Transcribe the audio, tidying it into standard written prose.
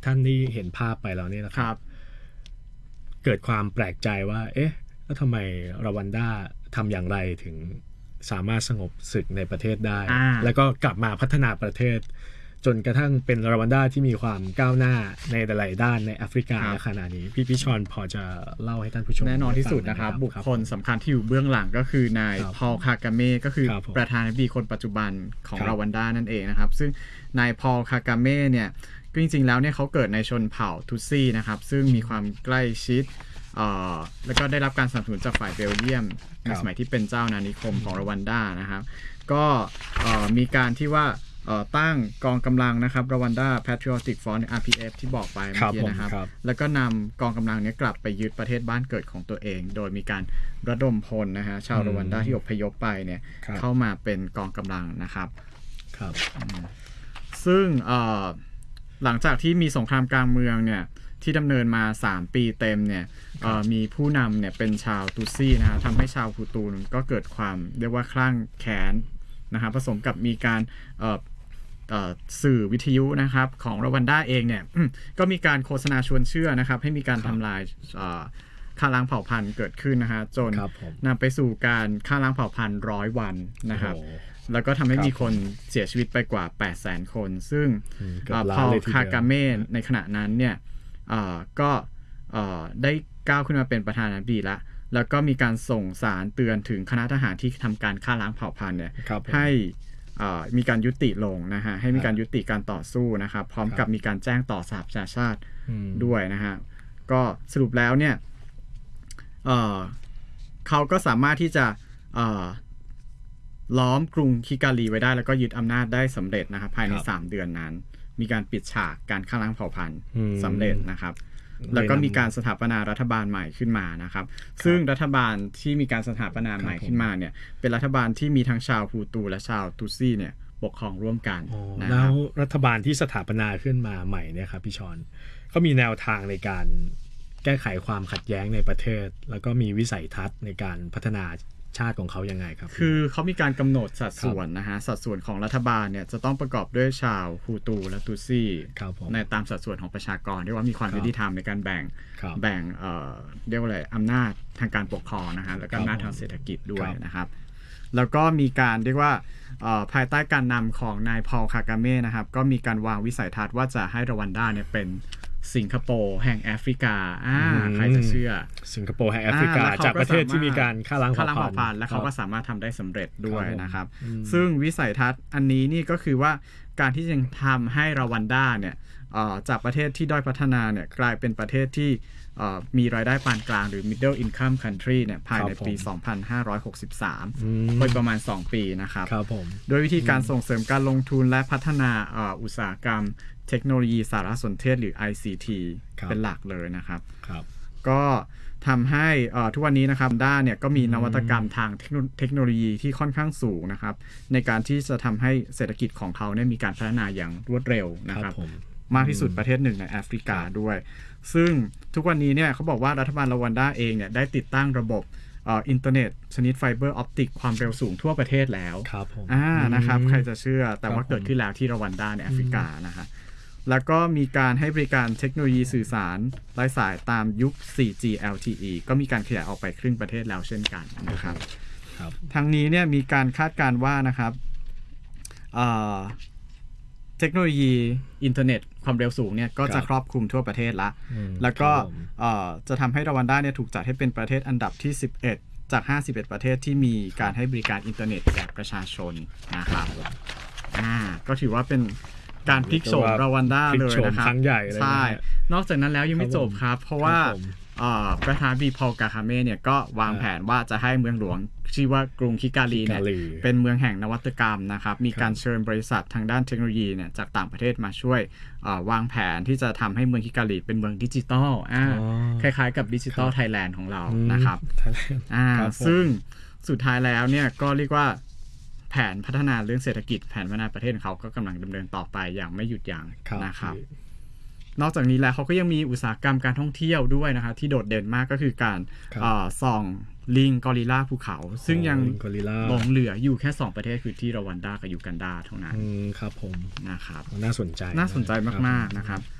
ท่านที่เห็นภาพไปแล้วนี่นะครับเกิดความแปลกใจว่าเอ๊ะแล้วทำไมรวันดาทำอย่างไรถึงสามารถสงบศึกในประเทศได้แล้วก็กลับมาพัฒนาประเทศจนกระทั่งเป็นรวันดาที่มีความก้าวหน้าในหลายด้านในแอฟริกาในขณะนี้พี่ชอนพอจะเล่าให้ท่านผู้ชมแน่นอนที่สุดนะครับบุคคลสำคัญที่อยู่เบื้องหลังก็คือนายพอลคากาเม่ก็คือประธานาธิบดีคนปัจจุบันของรวันดานั่นเองนะครับซึ่งนายพอลคากาเม่เนี่ยก็จริงๆแล้วเนี่ยเขาเกิดในชนเผ่าทุตซี่นะครับซึ่งมีความใกล้ชิดแล้วก็ได้รับการสนับสนุนจากฝ่ายเบลเยียมในสมัยที่เป็นเจ้าอาณานิคมของรวันดานะครับก็มีการที่ว่าตั้งกองกำลังนะครับรวันดา Patriotic Front RPF ที่บอกไปเมื่อกี้นะครับแล้วก็นำกองกำลังนี้กลับไปยึดประเทศบ้านเกิดของตัวเองโดยมีการระดมพลนะฮะชาวรวันดาที่อพยพไปเนี่ยเข้ามาเป็นกองกำลังนะครับซึ่งหลังจากที่มีสงครามกลางเมืองเนี่ยที่ดำเนินมา3ปีเต็มเนี่ยมีผู้นำเนี่ยเป็นชาวตุตซี่นะฮะทำให้ชาวฮูตูก็เกิดความเรียกว่าคลั่งแค้นนะครับผสมกับมีการสื่อวิทยุนะครับของรวันดาเองเนี่ยก็มีการโฆษณาชวนเชื่อนะครับให้มีการทำลายฆ่าล้างเผ่าพันธุ์เกิดขึ้นนะฮะจนนำไปสู่การฆ่าล้างเผ่าพันธุ์100 วันนะครับแล้วก็ทำให้มีคนเสียชีวิตไปกว่า 800,000 คนซึ่งพอลคากาเม่ในขณะนั้นเนี่ยก็ได้ก้าวขึ้นมาเป็นประธานาธิบดีแล้วก็มีการส่งสารเตือนถึงคณะทหารที่ทำการฆ่าล้างเผ่าพันธุ์เนี่ยให้มีการยุติลงนะฮะให้มีการยุติการต่อสู้นะครับพร้อมกับมีการแจ้งต่อสหประชาชาติด้วยนะฮะก็สรุปแล้วเนี่ยเขาก็สามารถที่จะล้อมกรุงคิกาลีไว้ได้แล้วก็ยึดอำนาจได้สำเร็จนะครับภายใน3 เดือนนั้นมีการปิดฉากการฆ่าล้างเผ่าพันธุ์สำเร็จนะครับแล้วก็มีการสถาปนารัฐบาลใหม่ขึ้นมานะครับซึ่งรัฐบาลที่มีการสถาปนาใหม่ขึ้นมาเนี่ยเป็นรัฐบาลที่มีทั้งชาวฮูตูและชาวตุตซี่เนี่ยปกครองร่วมกันแล้วรัฐบาลที่สถาปนาขึ้นมาใหม่เนี่ยครับพี่ชอนเขามีแนวทางในการแก้ไขความขัดแย้งในประเทศแล้วก็มีวิสัยทัศน์ในการพัฒนาชาติของเขายังไงครับคือเขามีการกำหนดสัดส่วนนะฮะสัดส่วนของรัฐบาลเนี่ยจะต้องประกอบด้วยชาวฮูตูและตุตซี่ในตามสัดส่วนของประชากรเรียกว่ามีความยุติธรรมในการแบ่งเรียกว่าอะไรอำนาจทางการปกครองนะฮะแล้วก็อำนาจทางเศรษฐกิจด้วยนะครับแล้วก็มีการเรียกว่าภายใต้การนำของนายพอลคากาเม่นะครับก็มีการวางวิสัยทัศน์ว่าจะให้รวันดาเนี่ยเป็นสิงคโปร์แห่งแอฟริกาใครจะเชื่อสิงคโปร์แห่งแอฟริกาจากประเทศที่มีการฆ่าล้างเผ่าพันธุ์และเขาก็สามารถทำได้สำเร็จด้วยนะครับซึ่งวิสัยทัศน์อันนี้นี่ก็คือว่าการที่จะทำให้รวันดาเนี่ยจากประเทศที่ด้อยพัฒนาเนี่ยกลายเป็นประเทศที่มีรายได้ปานกลางหรือ middle income country เนี่ยภายในปี 2563 เป็นประมาณ2 ปีนะครับโดยวิธีการส่งเสริมการลงทุนและพัฒนาอุตสาหกรรมเทคโนโลยีสารสนเทศหรือ ICT เป็นหลักเลยนะครับก็ทำให้ทุกวันนี้นะครับด้านเนี่ยก็มีนวัตกรรมทางเทคโนโลยีที่ค่อนข้างสูงนะครับในการที่จะทำให้เศรษฐกิจของเขาเนี่ยมีการพัฒนาอย่างรวดเร็วนะครับมากที่สุดประเทศหนึ่งในแอฟริกาด้วยซึ่งทุกวันนี้เนี่ยเขาบอกว่ารัฐบาลรวันดาเองเนี่ยได้ติดตั้งระบบอินเทอร์เน็ตชนิดไฟเบอร์ออปติกความเร็วสูงทั่วประเทศแล้วนะครับใครจะเชื่อแต่ว่าเกิดขึ้นแล้วที่รวันดาในแอฟริกานะฮะแล้วก็มีการให้บริการเทคโนโลยีสื่อสารไร้สายตามยุค 4G LTE ก็มีการขยายออกไปครึ่งประเทศแล้วเช่นกันนะครับทั้งนี้เนี่ยมีการคาดการณ์ว่านะครับเทคโนโลยีอินเทอร์เน็ตความเร็วสูงเนี่ยก็จะครอบคลุมทั่วประเทศละแล้วก็จะทำให้รวันดาเนี่ยถูกจัดให้เป็นประเทศอันดับที่11จาก51ประเทศที่มีการให้บริการอินเทอร์เน็ตแก่ประชาชนนะครับก็ถือว่าเป็นการพลิกโฉมรวันดาเลยนะครับใช่นอกจากนั้นแล้วยังไม่จบครับเพราะว่าประธานาธิบดีพอลคากาเม่เนี่ยก็วางแผนว่าจะให้เมืองหลวงชื่อว่ากรุงคิกาลีเนี่ยเป็นเมืองแห่งนวัตกรรมนะครับมีการเชิญบริษัททางด้านเทคโนโลยีเนี่ยจากต่างประเทศมาช่วยวางแผนที่จะทำให้เมืองคิกาลีเป็นเมืองดิจิตอลคล้ายๆกับดิจิตอลไทยแลนด์ของเรานะครับซึ่งสุดท้ายแล้วเนี่ยก็เรียกว่าแผนพัฒนาเรื่องเศรษฐกิจแผนพัฒนาประเทศของเขาก็กำลังดำเนินต่อไปอย่างไม่หยุดยั้งนะครับนอกจากนี้แล้วเขาก็ยังมีอุตสาหกรรมการท่องเที่ยวด้วยนะครับที่โดดเด่นมากก็คือการส่องลิงกอริลลาภูเขาซึ่งยังหลงเหลืออยู่แค่2ประเทศคือที่รวันดากับยูกันดาเท่านั้นครับผมนะครับน่าสนใจมากๆนะครับ